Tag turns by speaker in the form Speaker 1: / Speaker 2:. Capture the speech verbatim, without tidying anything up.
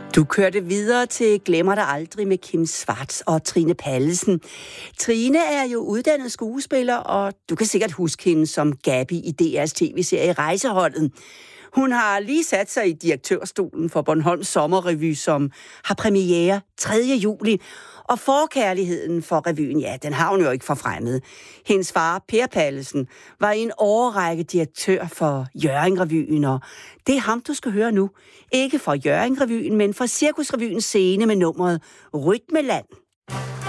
Speaker 1: Du kørte videre til Glemmer dig aldrig med Kim Schwartz og Trine Pallesen. Trine er jo uddannet skuespiller, og du kan sikkert huske hende som Gabi i D R's tv-serie Rejseholdet. Hun har lige sat sig i direktørstolen for Bornholms Sommerrevy, som har premiere tredje juli. Og forkærligheden for revyen, ja, den har hun jo ikke forfremmet. Hendes far, Per Pallesen, var i en årrække direktør for Hjørring-revyen, og det er ham, du skal høre nu. Ikke for Hjørring-revyen, men for Cirkusrevyens scene med nummeret Rytmeland.